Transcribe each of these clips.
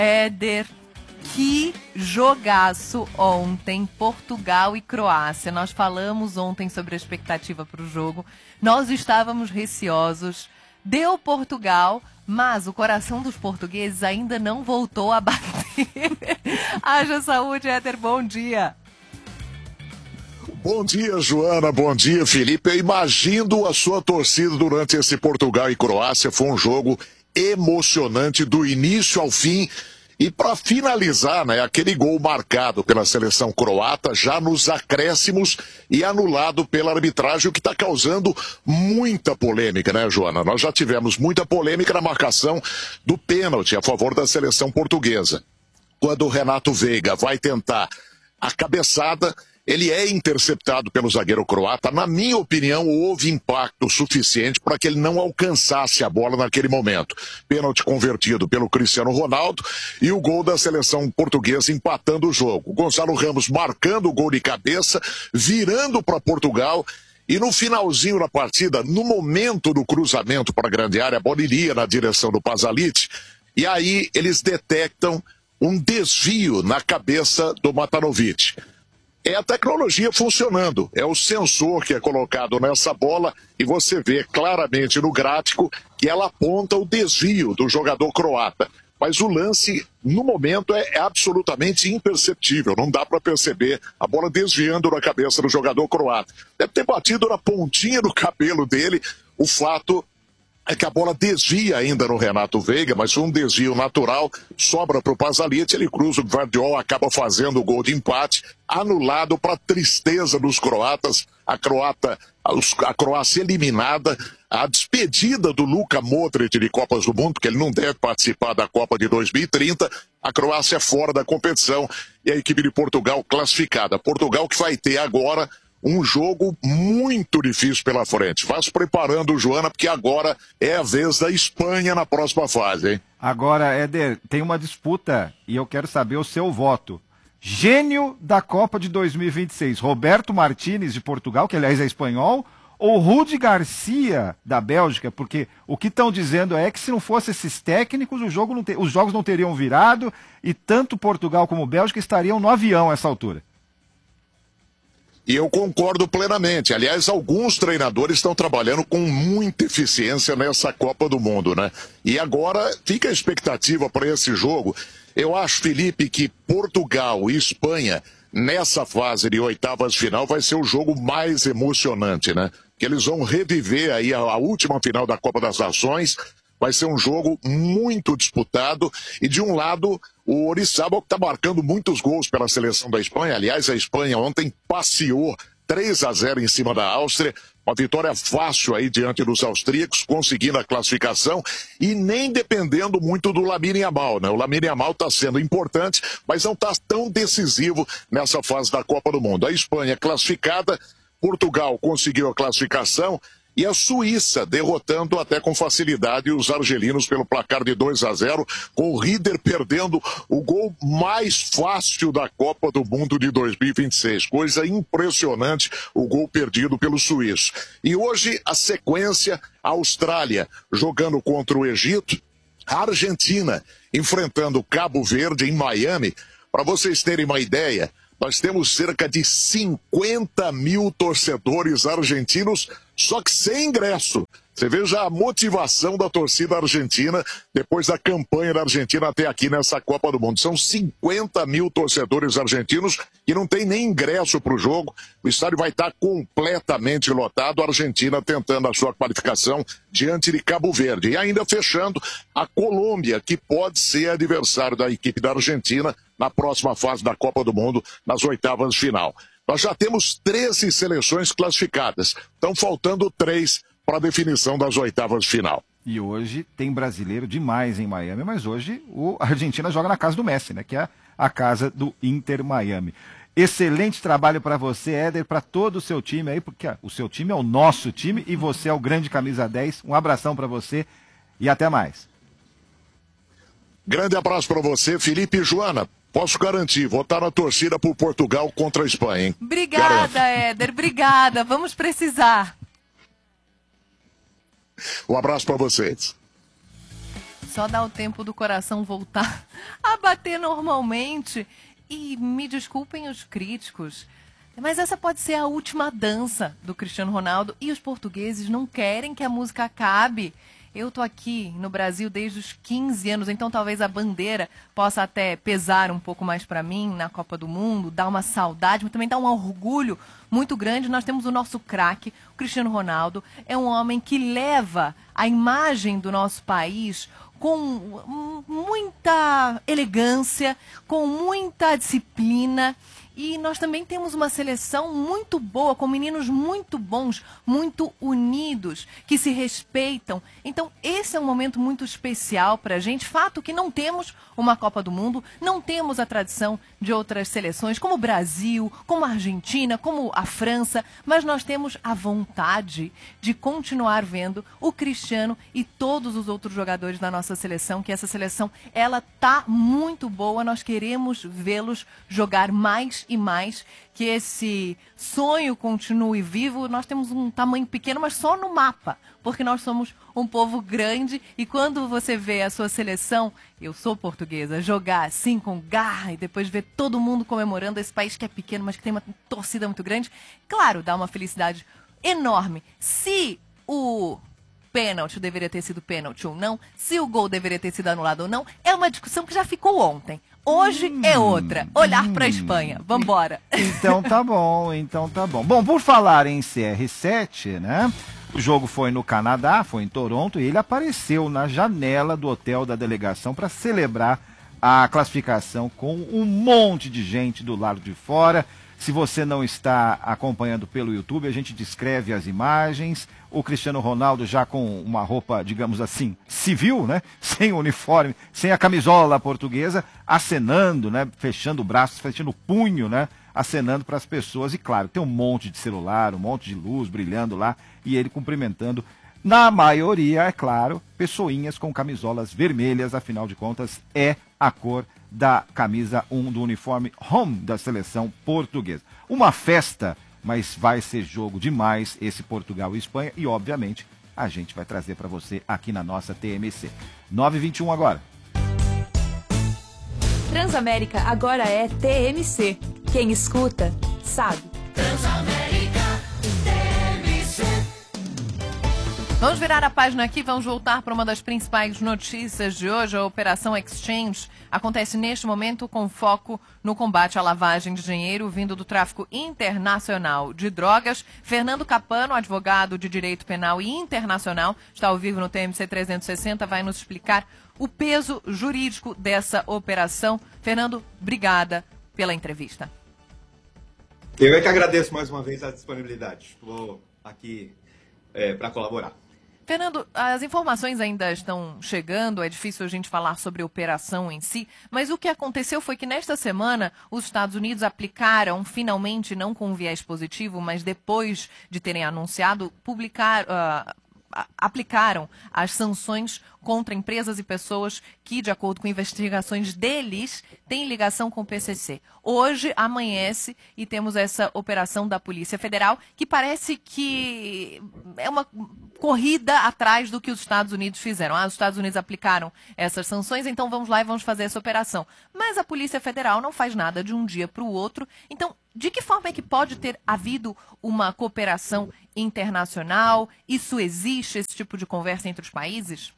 Éder, que jogaço ontem, Portugal e Croácia. Nós falamos ontem sobre a expectativa para o jogo. Nós estávamos receosos. Deu Portugal, mas o coração dos portugueses ainda não voltou a bater. Haja saúde, Éder, bom dia. Bom dia, Joana. Bom dia, Felipe. Eu imagino a sua torcida durante esse Portugal e Croácia. Foi um jogo emocionante do início ao fim. E para finalizar, né, aquele gol marcado pela seleção croata já nos acréscimos e anulado pela arbitragem, o que está causando muita polêmica, né, Joana? Nós já tivemos muita polêmica na marcação do pênalti a favor da seleção portuguesa. Quando o Renato Veiga vai tentar a cabeçada, ele é interceptado pelo zagueiro croata. Na minha opinião, houve impacto suficiente para que ele não alcançasse a bola naquele momento. Pênalti convertido pelo Cristiano Ronaldo e o gol da seleção portuguesa empatando o jogo. O Gonçalo Ramos marcando o gol de cabeça, virando para Portugal. E no finalzinho da partida, no momento do cruzamento para a grande área, a bola iria na direção do Pasalic. E aí eles detectam um desvio na cabeça do Matanovic. É a tecnologia funcionando, é o sensor que é colocado nessa bola e você vê claramente no gráfico que ela aponta o desvio do jogador croata. Mas o lance, no momento, é absolutamente imperceptível, não dá para perceber a bola desviando na cabeça do jogador croata. Deve ter batido na pontinha do cabelo dele. O fato é que a bola desvia ainda no Renato Veiga, mas foi um desvio natural, sobra para o Pasalic, ele cruza o Gvardiol, acaba fazendo o gol de empate, anulado para tristeza dos croatas, a Croácia eliminada, a despedida do Luka Modric de Copas do Mundo, porque ele não deve participar da Copa de 2030, a Croácia fora da competição e a equipe de Portugal classificada. Portugal que vai ter agora um jogo muito difícil pela frente. Vá se preparando, Joana, porque agora é a vez da Espanha na próxima fase, hein? Agora, Éder, tem uma disputa e eu quero saber o seu voto. Gênio da Copa de 2026, Roberto Martínez de Portugal, que aliás é espanhol, ou Rudi Garcia da Bélgica? Porque o que estão dizendo é que se não fosse esses técnicos, os jogos não teriam virado e tanto Portugal como Bélgica estariam no avião a essa altura. E eu concordo plenamente. Aliás, alguns treinadores estão trabalhando com muita eficiência nessa Copa do Mundo, né? E agora fica a expectativa para esse jogo. Eu acho, Felipe, que Portugal e Espanha, nessa fase de oitavas final, vai ser o jogo mais emocionante, né? Que eles vão reviver aí a última final da Copa das Nações. Vai ser um jogo muito disputado e, de um lado, o Orizabal que está marcando muitos gols pela seleção da Espanha. Aliás, a Espanha ontem passeou 3-0 em cima da Áustria. Uma vitória fácil aí diante dos austríacos, conseguindo a classificação e nem dependendo muito do Lamine Yamal, né? O Lamine Yamal está sendo importante, mas não está tão decisivo nessa fase da Copa do Mundo. A Espanha classificada, Portugal conseguiu a classificação, e a Suíça derrotando até com facilidade os argelinos pelo placar de 2-0, com o Rieder perdendo o gol mais fácil da Copa do Mundo de 2026. Coisa impressionante o gol perdido pelo suíço. E hoje a sequência, a Austrália jogando contra o Egito, a Argentina enfrentando Cabo Verde em Miami. Para vocês terem uma ideia, nós temos cerca de 50 mil torcedores argentinos, só que sem ingresso. Você veja a motivação da torcida argentina depois da campanha da Argentina até aqui nessa Copa do Mundo. São 50 mil torcedores argentinos que não tem nem ingresso para o jogo. O estádio vai estar completamente lotado. A Argentina tentando a sua qualificação diante de Cabo Verde. E ainda fechando, a Colômbia, que pode ser adversário da equipe da Argentina na próxima fase da Copa do Mundo, nas oitavas de final. Nós já temos 13 seleções classificadas. Estão faltando 3 para a definição das oitavas de final. E hoje tem brasileiro demais em Miami, mas hoje a Argentina joga na casa do Messi, né? Que é a casa do Inter Miami. Excelente trabalho para você, Éder, para todo o seu time aí, porque o seu time é o nosso time e você é o grande camisa 10. Um abração para você e até mais. Grande abraço para você, Felipe e Joana. Posso garantir, vou estar na torcida por Portugal contra a Espanha, hein? Obrigada, Éder, obrigada. Vamos precisar. Um abraço para vocês. Só dá o tempo do coração voltar a bater normalmente. E me desculpem os críticos, mas essa pode ser a última dança do Cristiano Ronaldo e os portugueses não querem que a música acabe. Eu tô aqui no Brasil desde os 15 anos, então talvez a bandeira possa até pesar um pouco mais para mim na Copa do Mundo, dar uma saudade, mas também dá um orgulho muito grande. Nós temos o nosso craque, o Cristiano Ronaldo, é um homem que leva a imagem do nosso país com muita elegância, com muita disciplina. E nós também temos uma seleção muito boa, com meninos muito bons, muito unidos, que se respeitam. Então, esse é um momento muito especial para a gente. Fato que não temos uma Copa do Mundo, não temos a tradição de outras seleções, como o Brasil, como a Argentina, como a França, mas nós temos a vontade de continuar vendo o Cristiano e todos os outros jogadores da nossa seleção, que essa seleção, ela tá muito boa, nós queremos vê-los jogar mais e mais, que esse sonho continue vivo. Nós temos um tamanho pequeno, mas só no mapa, porque nós somos um povo grande e quando você vê a sua seleção, eu sou portuguesa, jogar assim com garra e depois ver todo mundo comemorando esse país que é pequeno, mas que tem uma torcida muito grande, claro, dá uma felicidade enorme. Se o pênalti deveria ter sido pênalti ou não, se o gol deveria ter sido anulado ou não, é uma discussão que já ficou ontem. Hoje é outra. Olhar para a Espanha. Vambora. Então tá bom, então tá bom. Bom, por falar em CR7, né? O jogo foi no Canadá, foi em Toronto, e ele apareceu na janela do hotel da delegação para celebrar a classificação com um monte de gente do lado de fora. Se você não está acompanhando pelo YouTube, a gente descreve as imagens. O Cristiano Ronaldo já com uma roupa, digamos assim, civil, né? Sem uniforme, sem a camisola portuguesa, acenando, né? Fechando o braço, fechando o punho, né? Acenando para as pessoas. E claro, tem um monte de celular, um monte de luz brilhando lá. E ele cumprimentando, na maioria, é claro, pessoinhas com camisolas vermelhas. Afinal de contas, é a cor da camisa 1 do uniforme home da seleção portuguesa. Uma festa, mas vai ser jogo demais esse Portugal e Espanha e, obviamente, a gente vai trazer para você aqui na nossa TMC. 9h21 agora. Transamérica agora é TMC. Quem escuta, sabe. Transamérica TMC. Vamos virar a página aqui, vamos voltar para uma das principais notícias de hoje. A Operação Exchange acontece neste momento com foco no combate à lavagem de dinheiro vindo do tráfico internacional de drogas. Fernando Capano, advogado de direito penal e internacional, está ao vivo no TMC 360, vai nos explicar o peso jurídico dessa operação. Fernando, obrigada pela entrevista. Eu é que agradeço mais uma vez a disponibilidade. Estou aqui para colaborar. Fernando, as informações ainda estão chegando, é difícil a gente falar sobre a operação em si, mas o que aconteceu foi que nesta semana os Estados Unidos aplicaram, finalmente, não com viés positivo, mas depois de terem anunciado, aplicaram as sanções contra empresas e pessoas que, de acordo com investigações deles, têm ligação com o PCC. Hoje amanhece e temos essa operação da Polícia Federal que parece que é uma corrida atrás do que os Estados Unidos fizeram. Os Estados Unidos aplicaram essas sanções, então vamos lá e vamos fazer essa operação. Mas a Polícia Federal não faz nada de um dia para o outro. Então, de que forma é que pode ter havido uma cooperação internacional? Isso existe, esse tipo de conversa entre os países?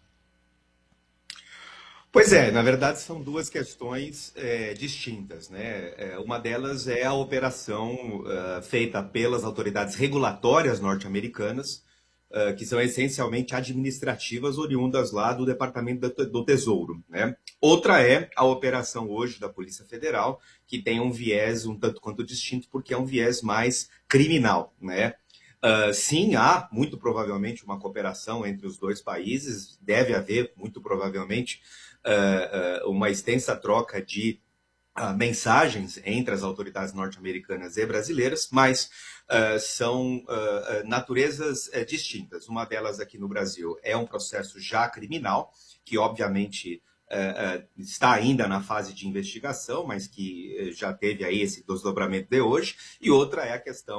Pois é, na verdade são duas questões distintas, né? Uma delas é a operação feita pelas autoridades regulatórias norte-americanas, que são essencialmente administrativas, oriundas lá do Departamento do Tesouro, né? Outra é a operação hoje da Polícia Federal, que tem um viés um tanto quanto distinto, porque é um viés mais criminal, né? Sim, há muito provavelmente uma cooperação entre os dois países, deve haver muito provavelmente uma extensa troca de mensagens entre as autoridades norte-americanas e brasileiras, mas são naturezas distintas. Uma delas aqui no Brasil é um processo já criminal, que obviamente está ainda na fase de investigação, mas que já teve aí esse desdobramento de hoje, e outra é a questão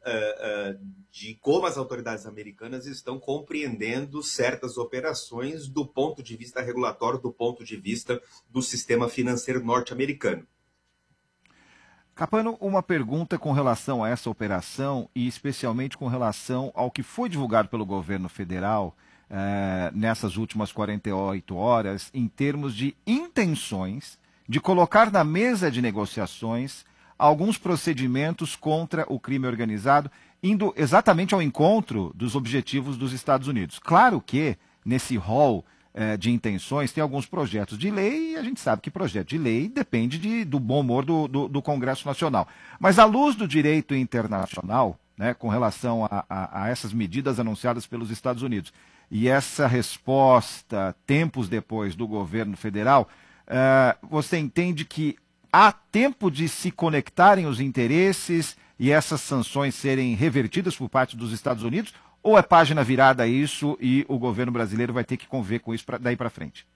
de como as autoridades americanas estão compreendendo certas operações do ponto de vista regulatório, do ponto de vista do sistema financeiro norte-americano. Capano, uma pergunta com relação a essa operação e especialmente com relação ao que foi divulgado pelo governo federal nessas últimas 48 horas, em termos de intenções de colocar na mesa de negociações alguns procedimentos contra o crime organizado, indo exatamente ao encontro dos objetivos dos Estados Unidos. Claro que, nesse rol de intenções, tem alguns projetos de lei, e a gente sabe que projeto de lei depende do bom humor do Congresso Nacional. Mas, à luz do direito internacional, né, com relação a essas medidas anunciadas pelos Estados Unidos, e essa resposta, tempos depois, do governo federal, você entende que há tempo de se conectarem os interesses e essas sanções serem revertidas por parte dos Estados Unidos? Ou é página virada a isso e o governo brasileiro vai ter que conviver com isso daí para frente?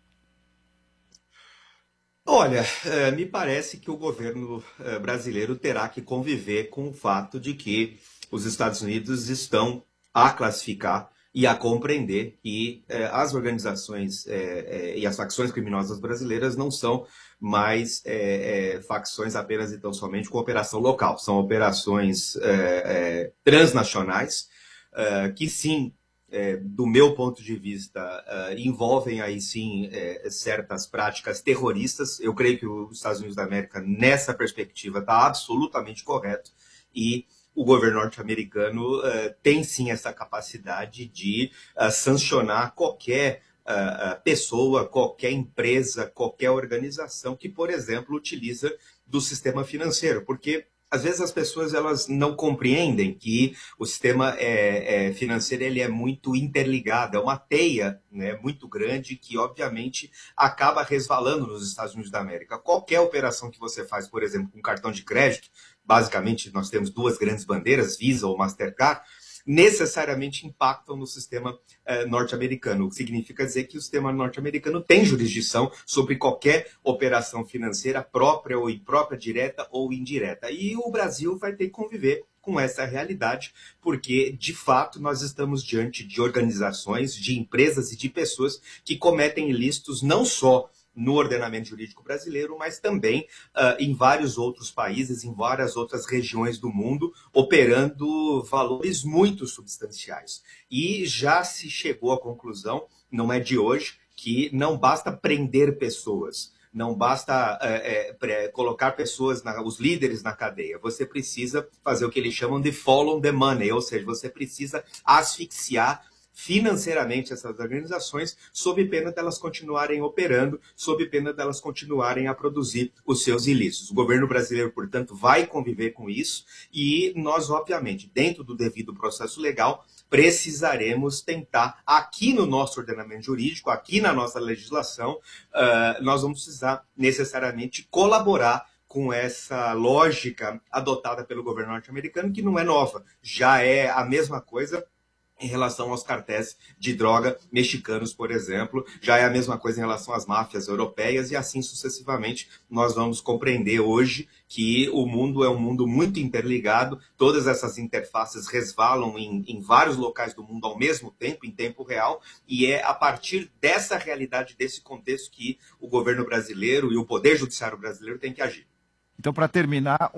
Olha, me parece que o governo brasileiro terá que conviver com o fato de que os Estados Unidos estão a classificar e a compreender que as organizações e as facções criminosas brasileiras não são mais facções apenas e tão somente com operação local. São operações transnacionais que sim, do meu ponto de vista, envolvem aí sim certas práticas terroristas. Eu creio que os Estados Unidos da América, nessa perspectiva, está absolutamente correto e o governo norte-americano tem sim essa capacidade de sancionar qualquer pessoa, qualquer empresa, qualquer organização que, por exemplo, utiliza do sistema financeiro, porque às vezes as pessoas elas não compreendem que o sistema financeiro ele é muito interligado, é uma teia, né, muito grande que, obviamente, acaba resvalando nos Estados Unidos da América. Qualquer operação que você faz, por exemplo, com cartão de crédito, basicamente nós temos duas grandes bandeiras, Visa ou Mastercard, necessariamente impactam no sistema norte-americano, o que significa dizer que o sistema norte-americano tem jurisdição sobre qualquer operação financeira própria ou imprópria, direta ou indireta. E o Brasil vai ter que conviver com essa realidade, porque, de fato, nós estamos diante de organizações, de empresas e de pessoas que cometem ilícitos não só no ordenamento jurídico brasileiro, mas também em vários outros países, em várias outras regiões do mundo, operando valores muito substanciais. E já se chegou à conclusão, não é de hoje, que não basta prender pessoas, não basta colocar pessoas, os líderes na cadeia. Você precisa fazer o que eles chamam de follow the money, ou seja, você precisa asfixiar financeiramente essas organizações, sob pena delas continuarem operando, sob pena delas continuarem a produzir os seus ilícitos. O governo brasileiro, portanto, vai conviver com isso e nós, obviamente, dentro do devido processo legal, precisaremos tentar, aqui no nosso ordenamento jurídico, aqui na nossa legislação, nós vamos precisar necessariamente colaborar com essa lógica adotada pelo governo norte-americano, que não é nova, já é a mesma coisa em relação aos cartéis de droga mexicanos, por exemplo, já é a mesma coisa em relação às máfias europeias e assim sucessivamente. Nós vamos compreender hoje que o mundo é um mundo muito interligado, todas essas interfaces resvalam em vários locais do mundo ao mesmo tempo, em tempo real, e é a partir dessa realidade, desse contexto, que o governo brasileiro e o Poder Judiciário brasileiro têm que agir. Então, para terminar,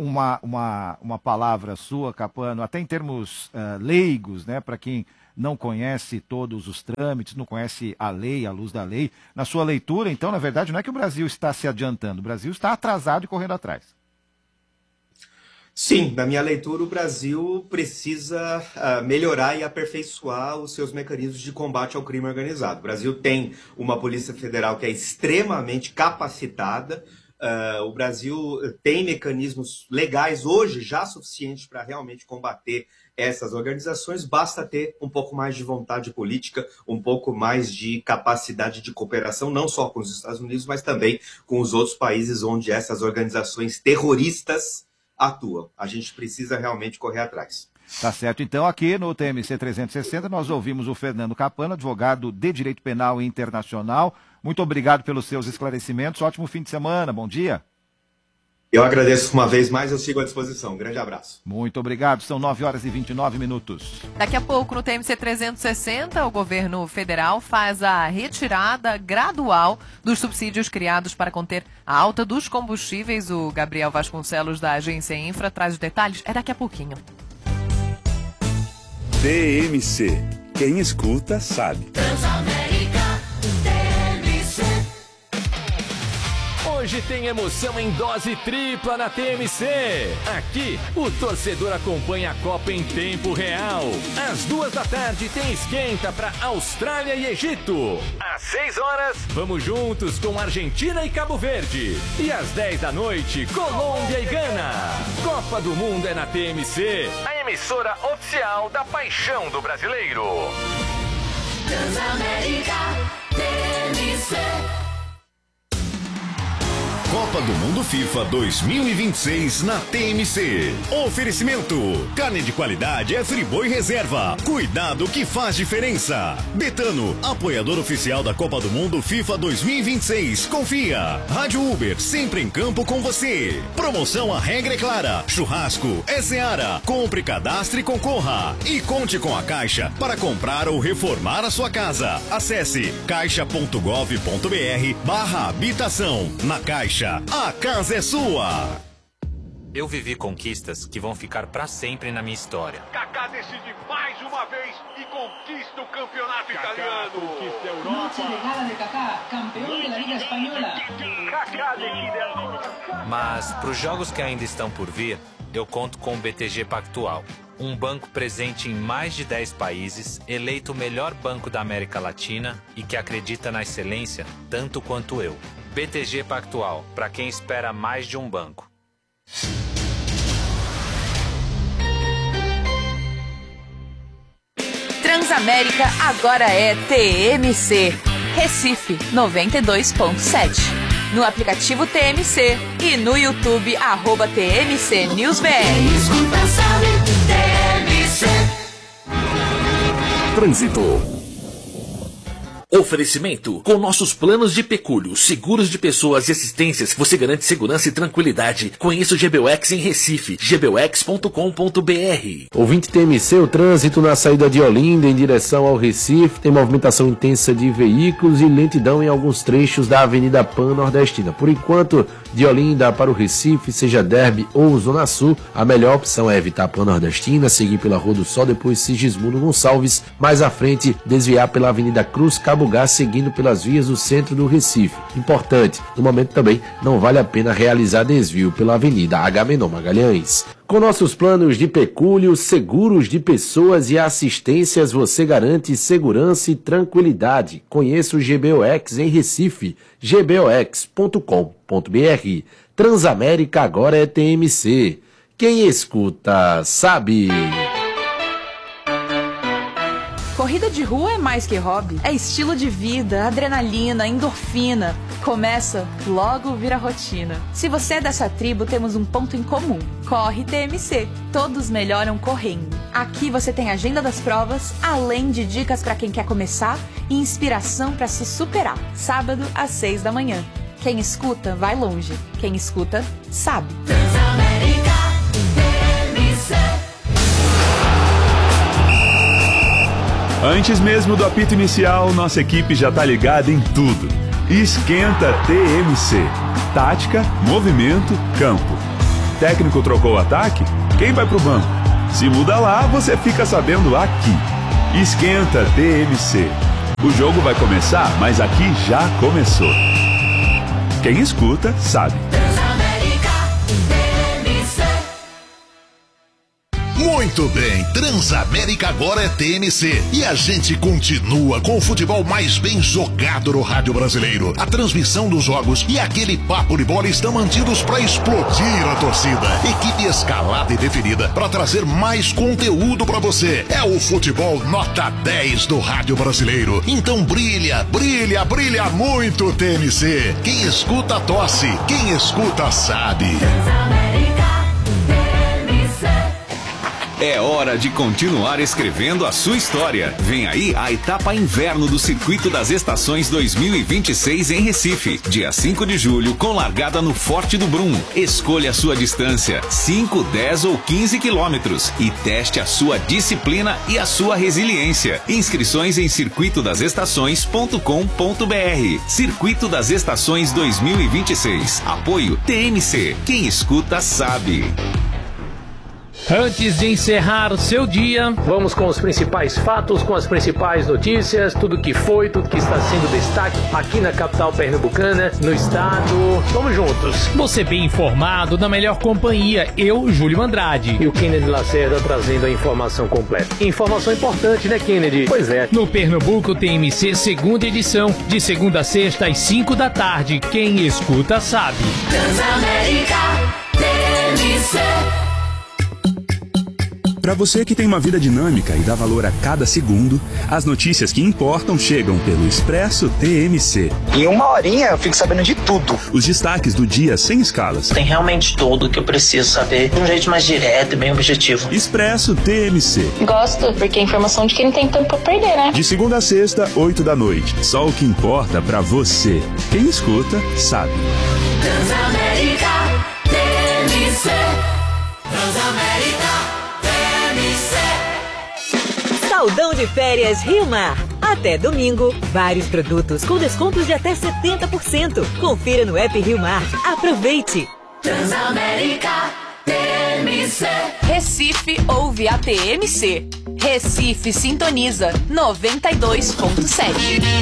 uma palavra sua, Capano, até em termos leigos, né, para quem não conhece todos os trâmites, não conhece a lei, a luz da lei. Na sua leitura, então, na verdade, não é que o Brasil está se adiantando, o Brasil está atrasado e correndo atrás. Sim, na minha leitura, o Brasil precisa melhorar e aperfeiçoar os seus mecanismos de combate ao crime organizado. O Brasil tem uma Polícia Federal que é extremamente capacitada. O Brasil tem mecanismos legais hoje já suficientes para realmente combater essas organizações, basta ter um pouco mais de vontade política, um pouco mais de capacidade de cooperação, não só com os Estados Unidos, mas também com os outros países onde essas organizações terroristas atuam. A gente precisa realmente correr atrás. Tá certo. Então, aqui no TMC 360, nós ouvimos o Fernando Capano, advogado de Direito Penal e Internacional. Muito obrigado pelos seus esclarecimentos. Ótimo fim de semana. Bom dia. Eu agradeço uma vez mais, eu sigo à disposição. Um grande abraço. Muito obrigado, são 9h29. Daqui a pouco, no TMC 360, o governo federal faz a retirada gradual dos subsídios criados para conter a alta dos combustíveis. O Gabriel Vasconcelos, da Agência Infra, traz os detalhes. É daqui a pouquinho. TMC. Quem escuta, sabe. Hoje tem emoção em dose tripla na TMC. Aqui, o torcedor acompanha a Copa em tempo real. Às 14h tem esquenta para Austrália e Egito. Às 6h, vamos juntos com Argentina e Cabo Verde. E às 10h, Colômbia e Gana. Copa do Mundo é na TMC, a emissora oficial da paixão do brasileiro. Transamérica TMC. Copa do Mundo FIFA 2026 na TMC. Oferecimento: carne de qualidade é Friboi Reserva. Cuidado que faz diferença. Betano, apoiador oficial da Copa do Mundo FIFA 2026. Confia. Rádio Uber, sempre em campo com você. Promoção, a regra é clara. Churrasco é Seara. Compre, cadastre e concorra. E conte com a Caixa para comprar ou reformar a sua casa. Acesse caixa.gov.br/habitação. Na Caixa, a casa é sua. Eu vivi conquistas que vão ficar pra sempre na minha história. Kaká decide mais uma vez e conquista o campeonato italiano. Conquista a Europa. Noche de gala de Kaká, campeão da Liga Espanhola. Kaká decide. Mas pros jogos que ainda estão por vir, eu conto com o BTG Pactual. Um banco presente em mais de 10 países, eleito o melhor banco da América Latina e que acredita na excelência tanto quanto eu. BTG Pactual, para quem espera mais de um banco. Transamérica agora é TMC. Recife 92.7. No aplicativo TMC e no YouTube @TMC NewsBR. Escuta, sabe, TMC. Trânsito. Oferecimento: com nossos planos de pecúlio, seguros de pessoas e assistências, você garante segurança e tranquilidade. Conheça o GBUX em Recife, gbux.com.br. Ouvinte TMC, o trânsito na saída de Olinda em direção ao Recife tem movimentação intensa de veículos e lentidão em alguns trechos da Avenida Pan-Nordestina. Por enquanto, de Olinda para o Recife, seja Derby ou Zona Sul, a melhor opção é evitar a Pan-Nordestina, seguir pela Rua do Sol, depois Sigismundo Gonçalves, mais à frente desviar pela Avenida Cruz Cabo Gás, seguindo pelas vias do centro do Recife. Importante, no momento também não vale a pena realizar desvio pela Avenida Agamenon Magalhães. Com nossos planos de pecúlio, seguros de pessoas e assistências, você garante segurança e tranquilidade. Conheça o GBUX em Recife, gbox.com.br. Transamérica agora é TMC. Quem escuta, sabe. Corrida de rua é mais que hobby, é estilo de vida, adrenalina, endorfina. Começa, logo vira rotina. Se você é dessa tribo, temos um ponto em comum. Corre TMC. Todos melhoram correndo. Aqui você tem a agenda das provas, além de dicas para quem quer começar e inspiração para se superar. Sábado às 6 da manhã. Quem escuta, vai longe. Quem escuta, sabe. Transamérica TMC. Antes mesmo do apito inicial, nossa equipe já tá ligada em tudo. Esquenta TMC. Tática, movimento, campo. Técnico trocou o ataque? Quem vai pro banco? Se muda lá, você fica sabendo aqui. Esquenta TMC. O jogo vai começar, mas aqui já começou. Quem escuta, sabe. Muito bem, Transamérica agora é TMC e a gente continua com o futebol mais bem jogado no rádio brasileiro. A transmissão dos jogos e aquele papo de bola estão mantidos para explodir a torcida. Equipe escalada e definida para trazer mais conteúdo para você. É o futebol nota 10 do rádio brasileiro. Então brilha, brilha, brilha muito TMC. Quem escuta tosse, quem escuta sabe. É hora de continuar escrevendo a sua história. Vem aí a etapa inverno do Circuito das Estações 2026 em Recife. Dia 5 de julho, com largada no Forte do Brum. Escolha a sua distância, 5, 10 ou 15 quilômetros. E teste a sua disciplina e a sua resiliência. Inscrições em circuitodasestações.com.br. Circuito das Estações 2026. Apoio TMC. Quem escuta sabe. Antes de encerrar o seu dia, vamos com os principais fatos, com as principais notícias, tudo que foi, tudo que está sendo destaque aqui na capital pernambucana, no estado. Vamos juntos. Você bem informado, na melhor companhia, eu, Júlio Andrade. E o Kennedy Lacerda trazendo a informação completa. Informação importante, né, Kennedy? Pois é. No Pernambuco TMC, segunda edição, de segunda a sexta às 5 da tarde. Quem escuta sabe. Transamérica TMC. Para você que tem uma vida dinâmica e dá valor a cada segundo, as notícias que importam chegam pelo Expresso TMC. Em uma horinha eu fico sabendo de tudo. Os destaques do dia sem escalas. Tem realmente tudo que eu preciso saber de um jeito mais direto e bem objetivo. Expresso TMC. Gosto, porque é informação de quem não tem tempo pra perder, né? De segunda a sexta, 8 da noite. Só o que importa pra você. Quem escuta, sabe. Transamérica TMC. Transamérica. Saldão de férias Rio Mar. Até domingo, vários produtos com descontos de até 70%. Confira no app Rio Mar. Aproveite! Transamérica TMC. Recife ouve a TMC. Recife sintoniza 92.7.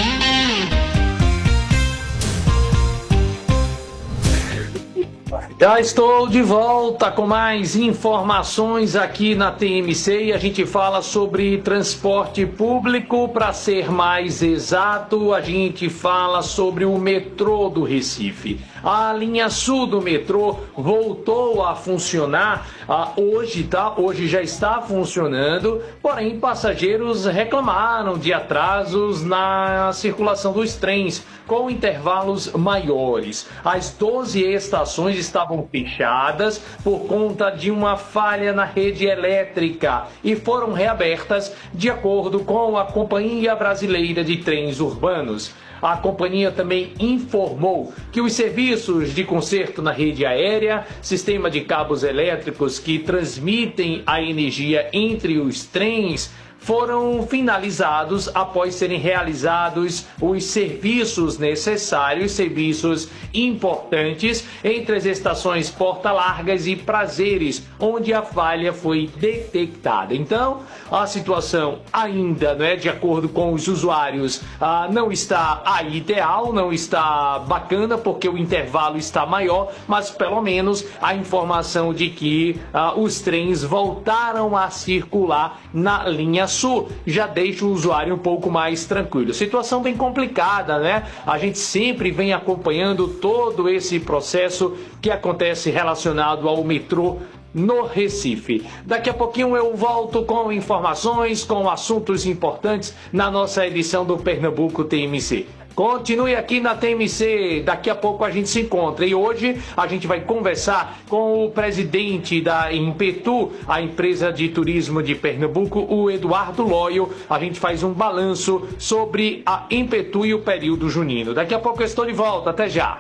Já estou de volta com mais informações aqui na TMC e a gente fala sobre transporte público. Para ser mais exato, a gente fala sobre o metrô do Recife. A linha sul do metrô voltou a funcionar hoje, tá? Hoje já está funcionando, porém passageiros reclamaram de atrasos na circulação dos trens com intervalos maiores. As 12 estações estavam fechadas por conta de uma falha na rede elétrica e foram reabertas de acordo com a Companhia Brasileira de Trens Urbanos. A companhia também informou que os serviços de conserto na rede aérea, sistema de cabos elétricos que transmitem a energia entre os trens, foram finalizados após serem realizados os serviços necessários, serviços importantes entre as estações Porta Largas e Prazeres, onde a falha foi detectada. Então, a situação ainda, né, de acordo com os usuários, não está aí ideal, não está bacana, porque o intervalo está maior, mas pelo menos a informação de que os trens voltaram a circular na linha sul já deixa o usuário um pouco mais tranquilo. Situação bem complicada, né? A gente sempre vem acompanhando todo esse processo que acontece relacionado ao metrô no Recife. Daqui a pouquinho eu volto com informações, com assuntos importantes na nossa edição do Pernambuco TMC. Continue aqui na TMC, daqui a pouco a gente se encontra. E hoje a gente vai conversar com o presidente da Impetu, a empresa de turismo de Pernambuco, o Eduardo Loio. A gente faz um balanço sobre a Impetu e o período junino. Daqui a pouco eu estou de volta, até já.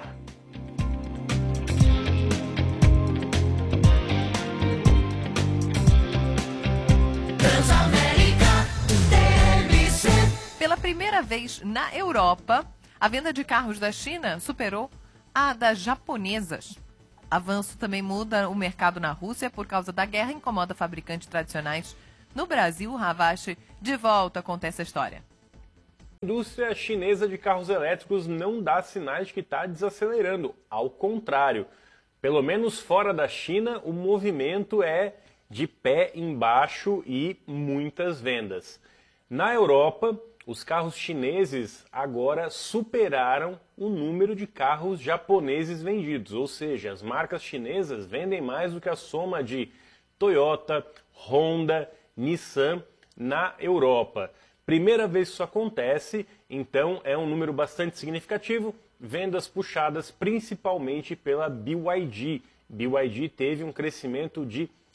Pela primeira vez na Europa, a venda de carros da China superou a das japonesas. Avanço também muda o mercado na Rússia por causa da guerra e incomoda fabricantes tradicionais. No Brasil, Ravache de volta conta essa história. A indústria chinesa de carros elétricos não dá sinais de que está desacelerando. Ao contrário, pelo menos fora da China, o movimento é de pé embaixo e muitas vendas. Na Europa, os carros chineses agora superaram o número de carros japoneses vendidos, ou seja, as marcas chinesas vendem mais do que a soma de Toyota, Honda, Nissan na Europa. Primeira vez que isso acontece, então é um número bastante significativo, vendas puxadas principalmente pela BYD. BYD teve um crescimento de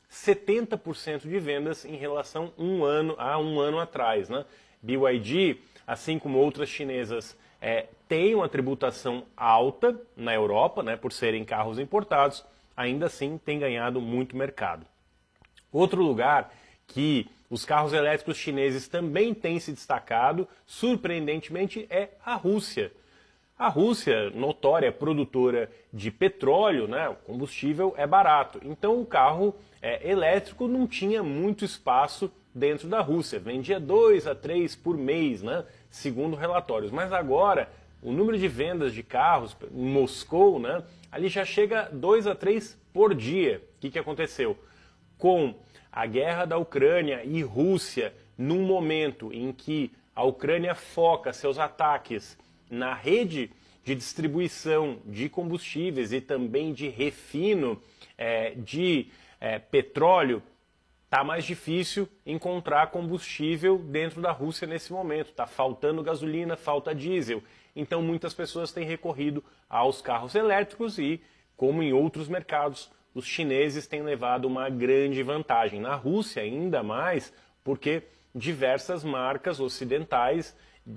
70% de vendas em relação a um ano atrás, né? BYD, assim como outras chinesas, tem uma tributação alta na Europa, né, por serem carros importados, ainda assim tem ganhado muito mercado. Outro lugar que os carros elétricos chineses também têm se destacado, surpreendentemente, é a Rússia. A Rússia, notória produtora de petróleo, né, o combustível é barato. Então o carro elétrico não tinha muito espaço dentro da Rússia. Vendia 2 a 3 por mês, né, segundo relatórios. Mas agora, o número de vendas de carros em Moscou, né, ali já chega a 2 a 3 por dia. O que aconteceu? Com a guerra da Ucrânia e Rússia, num momento em que a Ucrânia foca seus ataques na rede de distribuição de combustíveis e também de refino de petróleo, está mais difícil encontrar combustível dentro da Rússia nesse momento. Está faltando gasolina, falta diesel. Então muitas pessoas têm recorrido aos carros elétricos e, como em outros mercados, os chineses têm levado uma grande vantagem. Na Rússia, ainda mais, porque diversas marcas ocidentais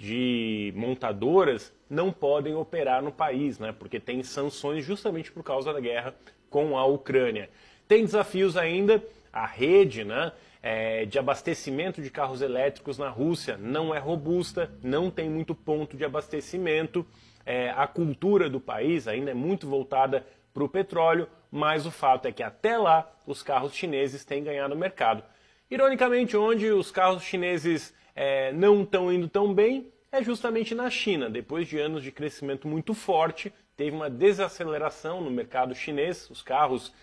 de montadoras não podem operar no país, né? Porque tem sanções justamente por causa da guerra com a Ucrânia. Tem desafios ainda, a rede, né, de abastecimento de carros elétricos na Rússia não é robusta, não tem muito ponto de abastecimento, a cultura do país ainda é muito voltada para o petróleo, mas o fato é que até lá os carros chineses têm ganhado mercado. Ironicamente, onde os carros chineses não estão indo tão bem é justamente na China. Depois de anos de crescimento muito forte, teve uma desaceleração no mercado chinês. Os carros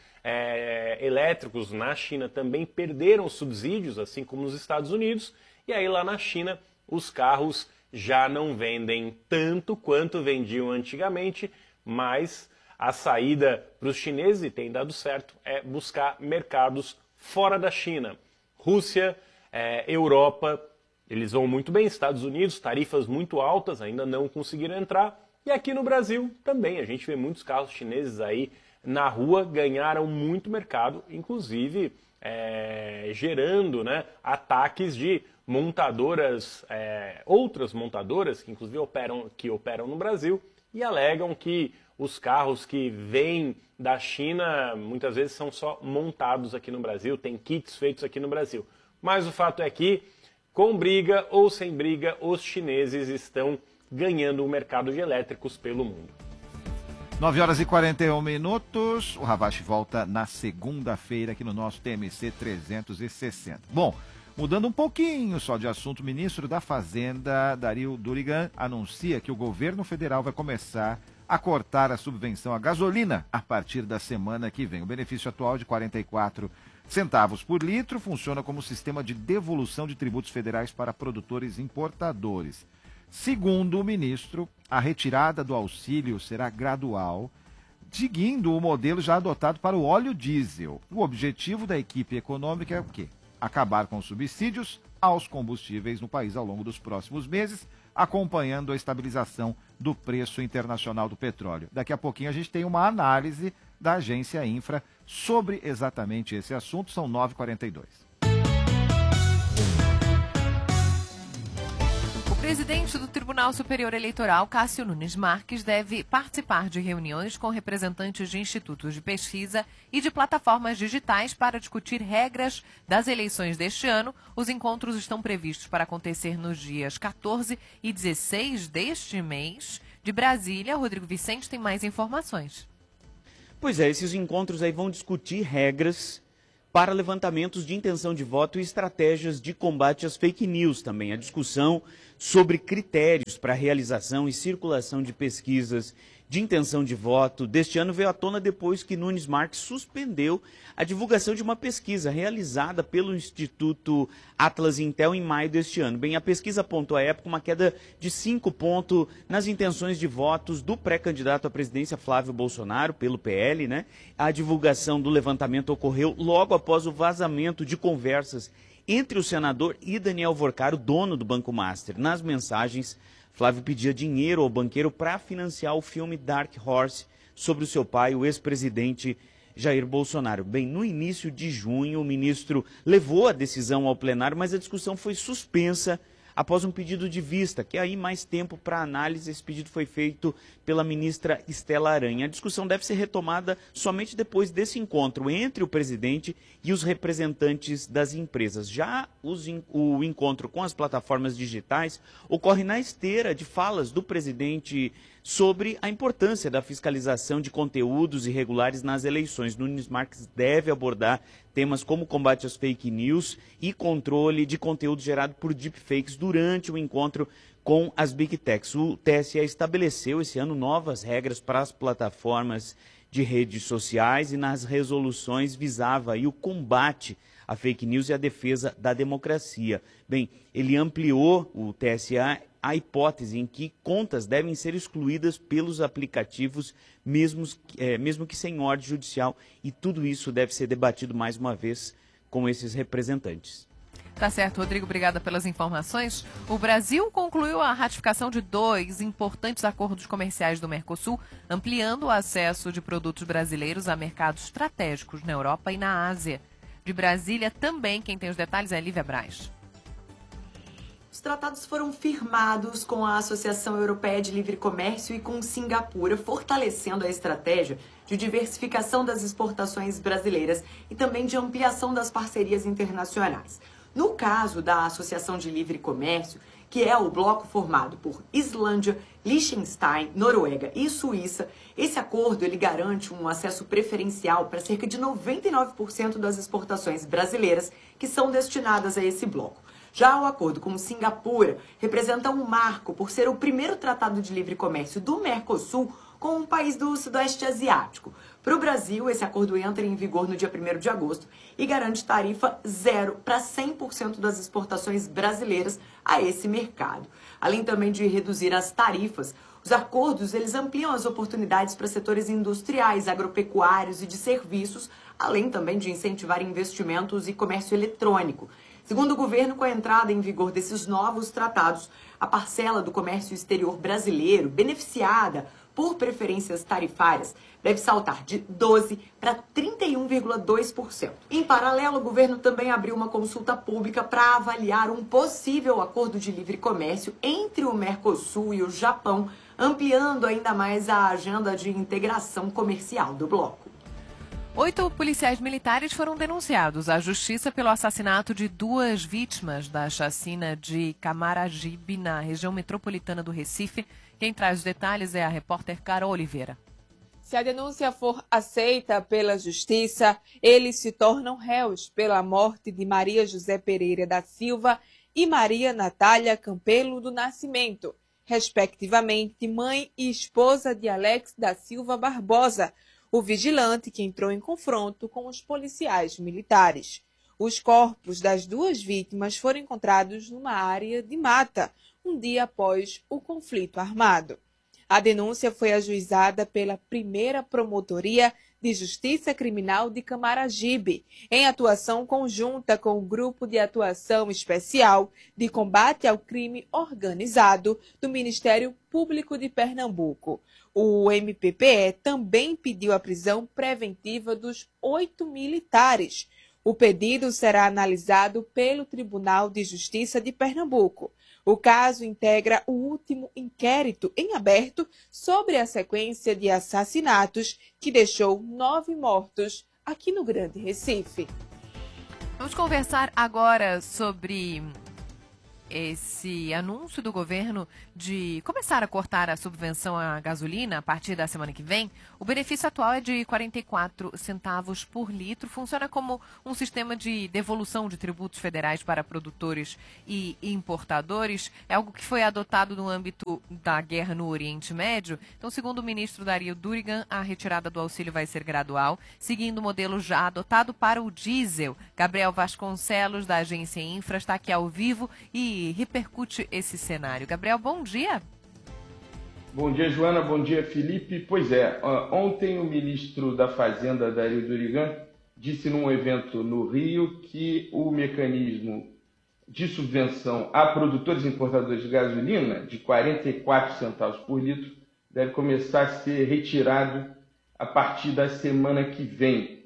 elétricos na China também perderam subsídios, assim como nos Estados Unidos. E aí lá na China os carros já não vendem tanto quanto vendiam antigamente, mas a saída para os chineses, e tem dado certo, é buscar mercados fora da China. Rússia, Europa, eles vão muito bem. Estados Unidos, tarifas muito altas, ainda não conseguiram entrar. E aqui no Brasil também, a gente vê muitos carros chineses aí na rua, ganharam muito mercado, inclusive gerando, né, ataques de montadoras, outras montadoras que inclusive operam no Brasil e alegam que os carros que vêm da China muitas vezes são só montados aqui no Brasil, tem kits feitos aqui no Brasil. Mas o fato é que, com briga ou sem briga, os chineses estão ganhando o mercado de elétricos pelo mundo. 9 horas e 41 minutos. O Ravache volta na segunda-feira aqui no nosso TMC 360. Bom, mudando um pouquinho só de assunto, o ministro da Fazenda, Dario Durigan, anuncia que o governo federal vai começar a cortar a subvenção à gasolina a partir da semana que vem. O benefício atual de 44 centavos por litro funciona como sistema de devolução de tributos federais para produtores importadores. Segundo o ministro, a retirada do auxílio será gradual, seguindo o modelo já adotado para o óleo diesel. O objetivo da equipe econômica é o quê? Acabar com os subsídios aos combustíveis no país ao longo dos próximos meses, acompanhando a estabilização do preço internacional do petróleo. Daqui a pouquinho a gente tem uma análise da agência Infra sobre exatamente esse assunto. São 9h42. O presidente do Tribunal Superior Eleitoral, Cássio Nunes Marques, deve participar de reuniões com representantes de institutos de pesquisa e de plataformas digitais para discutir regras das eleições deste ano. Os encontros estão previstos para acontecer nos dias 14 e 16 deste mês. De Brasília, Rodrigo Vicente tem mais informações. Pois é, esses encontros aí vão discutir regras para levantamentos de intenção de voto e estratégias de combate às fake news também. A discussão sobre critérios para a realização e circulação de pesquisas de intenção de voto deste ano veio à tona depois que Nunes Marques suspendeu a divulgação de uma pesquisa realizada pelo Instituto Atlas Intel em maio deste ano. Bem, a pesquisa apontou à época uma queda de 5 pontos nas intenções de votos do pré-candidato à presidência Flávio Bolsonaro, pelo PL, né? A divulgação do levantamento ocorreu logo após o vazamento de conversas entre o senador e Daniel Vorcaro, dono do Banco Master. Nas mensagens, Flávio pedia dinheiro ao banqueiro para financiar o filme Dark Horse sobre o seu pai, o ex-presidente Jair Bolsonaro. Bem, no início de junho, o ministro levou a decisão ao plenário, mas a discussão foi suspensa após um pedido de vista, que aí mais tempo para análise. Esse pedido foi feito pela ministra Estela Aranha. A discussão deve ser retomada somente depois desse encontro entre o presidente e os representantes das empresas. Já o encontro com as plataformas digitais ocorre na esteira de falas do presidente sobre a importância da fiscalização de conteúdos irregulares nas eleições. Nunes Marques deve abordar temas como combate às fake news e controle de conteúdo gerado por deepfakes durante o encontro com as Big Techs. O TSE estabeleceu esse ano novas regras para as plataformas de redes sociais e nas resoluções visava aí o combate à fake news e a defesa da democracia. Bem, ele ampliou, o TSE, a hipótese em que contas devem ser excluídas pelos aplicativos, mesmo que sem ordem judicial, e tudo isso deve ser debatido mais uma vez com esses representantes. Tá certo, Rodrigo, obrigada pelas informações. O Brasil concluiu a ratificação de 2 importantes acordos comerciais do Mercosul, ampliando o acesso de produtos brasileiros a mercados estratégicos na Europa e na Ásia. De Brasília também, quem tem os detalhes é Lívia Braz. Os tratados foram firmados com a Associação Europeia de Livre Comércio e com Singapura, fortalecendo a estratégia de diversificação das exportações brasileiras e também de ampliação das parcerias internacionais. No caso da Associação de Livre Comércio, que é o bloco formado por Islândia, Liechtenstein, Noruega e Suíça, esse acordo ele garante um acesso preferencial para cerca de 99% das exportações brasileiras que são destinadas a esse bloco. Já o acordo com Singapura representa um marco por ser o primeiro tratado de livre comércio do Mercosul com um país do Sudeste Asiático. Para o Brasil, esse acordo entra em vigor no dia 1º de agosto e garante tarifa zero para 100% das exportações brasileiras a esse mercado. Além também de reduzir as tarifas, os acordos eles ampliam as oportunidades para setores industriais, agropecuários e de serviços, além também de incentivar investimentos e comércio eletrônico. Segundo o governo, com a entrada em vigor desses novos tratados, a parcela do comércio exterior brasileiro beneficiada por preferências tarifárias deve saltar de 12% para 31,2%. Em paralelo, o governo também abriu uma consulta pública para avaliar um possível acordo de livre comércio entre o Mercosul e o Japão, ampliando ainda mais a agenda de integração comercial do bloco. 8 policiais militares foram denunciados à justiça pelo assassinato de 2 vítimas da chacina de Camaragibe, na região metropolitana do Recife. Quem traz os detalhes é a repórter Carol Oliveira. Se a denúncia for aceita pela justiça, eles se tornam réus pela morte de Maria José Pereira da Silva e Maria Natália Campelo do Nascimento, respectivamente mãe e esposa de Alex da Silva Barbosa, o vigilante que entrou em confronto com os policiais militares. Os corpos das 2 vítimas foram encontrados numa área de mata, um dia após o conflito armado. A denúncia foi ajuizada pela 1ª Promotoria de Justiça Criminal de Camaragibe, em atuação conjunta com o Grupo de Atuação Especial de Combate ao Crime Organizado do Ministério Público de Pernambuco. O MPPE também pediu a prisão preventiva dos 8 militares. O pedido será analisado pelo Tribunal de Justiça de Pernambuco. O caso integra o último inquérito em aberto sobre a sequência de assassinatos que deixou 9 mortos aqui no Grande Recife. Vamos conversar agora sobre esse anúncio do governo de começar a cortar a subvenção à gasolina a partir da semana que vem. O benefício atual é de 44 centavos por litro. Funciona como um sistema de devolução de tributos federais para produtores e importadores. É algo que foi adotado no âmbito da guerra no Oriente Médio. Então, segundo o ministro Dario Durigan, a retirada do auxílio vai ser gradual, seguindo o modelo já adotado para o diesel. Gabriel Vasconcelos, da agência Infra, está aqui ao vivo e repercute esse cenário. Gabriel, bom dia. Bom dia, Joana. Bom dia, Felipe. Pois é, ontem o ministro da Fazenda, Dario Durigan, disse num evento no Rio que o mecanismo de subvenção a produtores e importadores de gasolina, de 44 centavos por litro, deve começar a ser retirado a partir da semana que vem.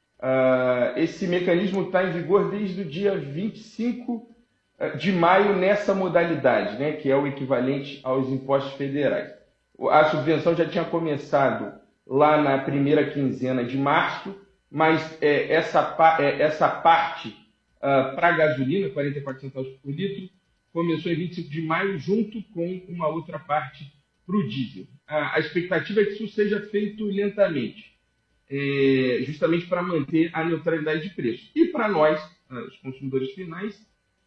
Esse mecanismo está em vigor desde o dia 25 de maio nessa modalidade, né, que é o equivalente aos impostos federais. A subvenção já tinha começado lá na primeira quinzena de março, mas essa parte para a gasolina, 44 centavos por litro, começou em 25 de maio junto com uma outra parte para o diesel. A expectativa é que isso seja feito lentamente, justamente para manter a neutralidade de preço. E para nós, os consumidores finais,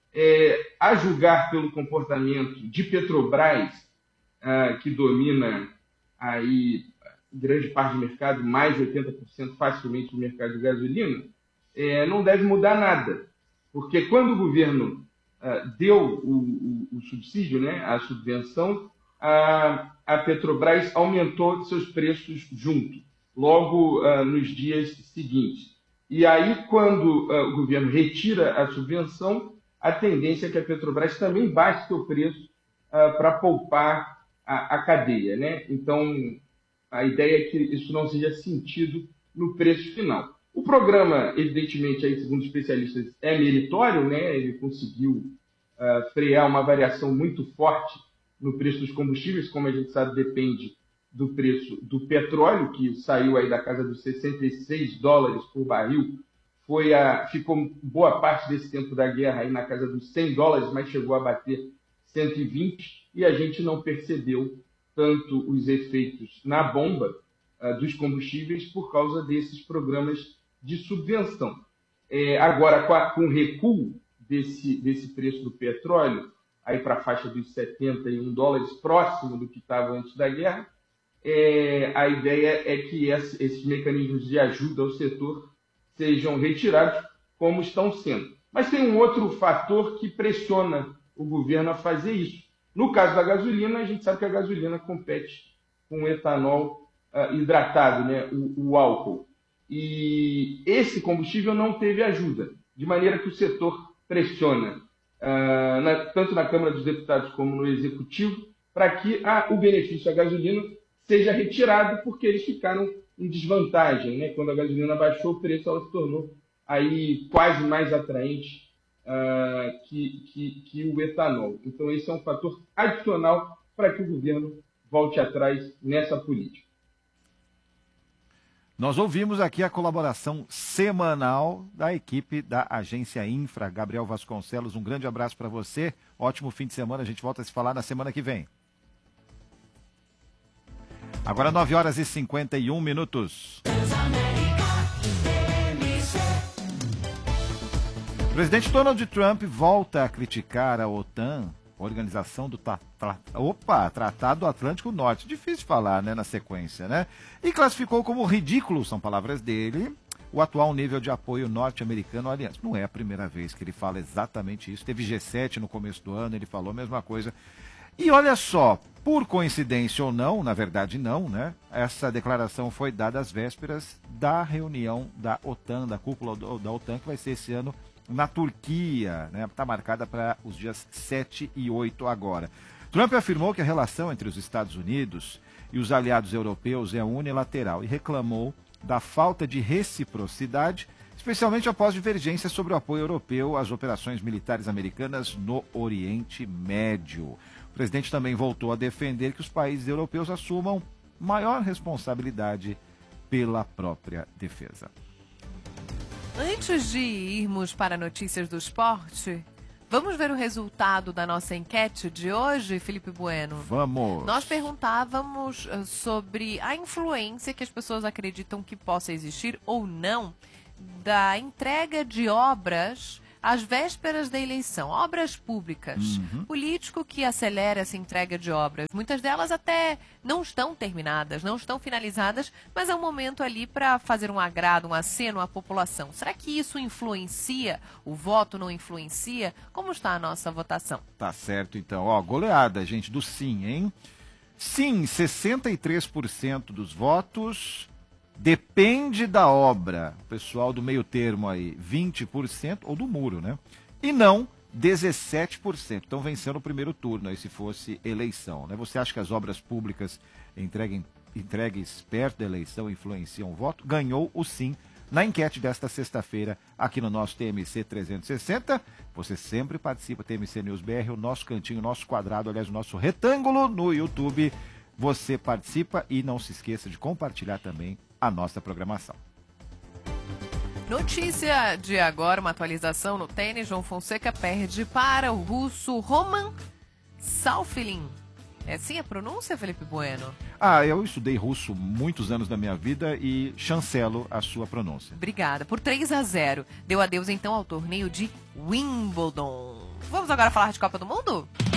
a julgar pelo comportamento de Petrobras, que domina aí grande parte do mercado, mais de 80% facilmente do mercado de gasolina, não deve mudar nada. Porque quando o governo deu o subsídio, né, a subvenção, a Petrobras aumentou seus preços junto, logo nos dias seguintes. E aí, quando o governo retira a subvenção, a tendência é que a Petrobras também baixe seu preço para poupar a cadeia, né? Então, a ideia é que isso não seja sentido no preço final. O programa, evidentemente, aí, segundo especialistas, é meritório, né? Ele conseguiu frear uma variação muito forte no preço dos combustíveis, como a gente sabe, depende do preço do petróleo, que saiu aí da casa dos $66 por barril, ficou boa parte desse tempo da guerra aí na casa dos $100, mas chegou a bater 120, e a gente não percebeu tanto os efeitos na bomba dos combustíveis por causa desses programas de subvenção. Agora, com o recuo desse preço do petróleo, aí para a faixa dos $71, próximo do que estava antes da guerra, a ideia é que esses mecanismos de ajuda ao setor sejam retirados, como estão sendo. Mas tem um outro fator que pressiona o governo a fazer isso. No caso da gasolina, a gente sabe que a gasolina compete com o etanol hidratado, né, o álcool. E esse combustível não teve ajuda, de maneira que o setor pressiona, tanto na Câmara dos Deputados como no Executivo, para que o benefício à gasolina seja retirado, porque eles ficaram em desvantagem, né? Quando a gasolina baixou o preço, ela se tornou aí quase mais atraente que o etanol. Então esse é um fator adicional para que o governo volte atrás nessa política. Nós ouvimos aqui a colaboração semanal da equipe da Agência Infra. Gabriel Vasconcelos, um grande abraço para você. Ótimo fim de semana. A gente volta a se falar na semana que vem. Agora 9h51. O presidente Donald Trump volta a criticar a OTAN, Organização do Tratado Atlântico Norte. Difícil falar, né, na sequência, né? E classificou como ridículo, são palavras dele, o atual nível de apoio norte-americano à aliança. Não é a primeira vez que ele fala exatamente isso. Teve G7 no começo do ano, ele falou a mesma coisa. E olha só, por coincidência ou não, na verdade não, né? Essa declaração foi dada às vésperas da reunião da OTAN, da cúpula da OTAN, que vai ser esse ano na Turquia, né? Está marcada para os dias 7 e 8 agora. Trump afirmou que a relação entre os Estados Unidos e os aliados europeus é unilateral e reclamou da falta de reciprocidade, especialmente após divergências sobre o apoio europeu às operações militares americanas no Oriente Médio. O presidente também voltou a defender que os países europeus assumam maior responsabilidade pela própria defesa. Antes de irmos para notícias do esporte, vamos ver o resultado da nossa enquete de hoje, Felipe Bueno? Vamos! Nós perguntávamos sobre a influência que as pessoas acreditam que possa existir ou não da entrega de obras às vésperas da eleição, obras públicas. Político que acelera essa entrega de obras. Muitas delas até não estão terminadas, não estão finalizadas, mas é um momento ali para fazer um agrado, um aceno à população. Será que isso influencia? O voto não influencia? Como está a nossa votação? Tá certo, então. Ó, goleada, gente, do sim, hein? Sim, 63% dos votos. Depende da obra, o pessoal do meio termo aí, 20%, ou do muro, né? E não, 17%. Então vencendo o primeiro turno, aí se fosse eleição, né? Você acha que as obras públicas entreguem entregues perto da eleição influenciam o voto, ganhou o sim na enquete desta sexta-feira aqui no nosso TMC 360. Você sempre participa, TMC News BR, o nosso cantinho, o nosso quadrado, aliás, o nosso retângulo no YouTube. Você participa e não se esqueça de compartilhar também a nossa programação. Notícia de agora, uma atualização no tênis. João Fonseca perde para o russo Roman Saufilin. É assim a pronúncia, Felipe Bueno? Eu estudei russo muitos anos da minha vida e chancelo a sua pronúncia. Obrigada. Por 3-0. Deu adeus então ao torneio de Wimbledon. Vamos agora falar de Copa do Mundo?